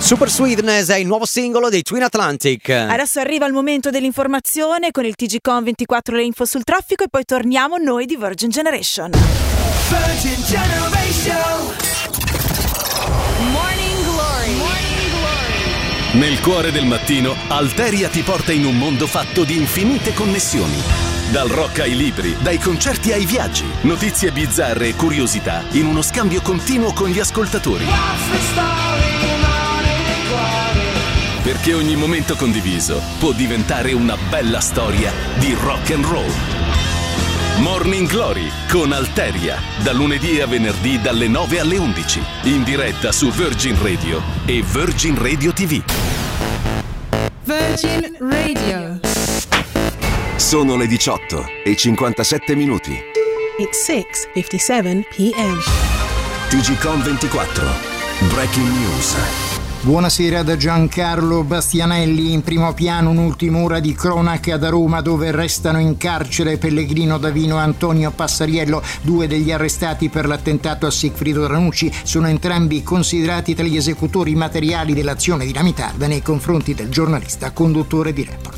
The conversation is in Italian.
Super Sweetness è il nuovo singolo dei Twin Atlantic. Adesso arriva il momento dell'informazione con il TGCon 24, le info sul traffico, e poi torniamo noi di Virgin Generation. Virgin Generation. Morning Glory. Nel cuore del mattino, Alteria ti porta in un mondo fatto di infinite connessioni. Dal rock ai libri, dai concerti ai viaggi, notizie bizzarre e curiosità in uno scambio continuo con gli ascoltatori. Perché ogni momento condiviso può diventare una bella storia di rock and roll. Morning Glory con Alteria, da lunedì a venerdì dalle 9 alle 11, in diretta su Virgin Radio e Virgin Radio TV. Virgin Radio. Sono le 18 e 57 minuti. It's 6:57 p.m. TGCon 24. Breaking news. Buonasera da Giancarlo Bastianelli. In primo piano un'ultima ora di cronaca da Roma, dove restano in carcere Pellegrino Davino e Antonio Passariello, due degli arrestati per l'attentato a Sigfrido Ranucci. Sono entrambi considerati tra gli esecutori materiali dell'azione dinamitarda nei confronti del giornalista conduttore di Report.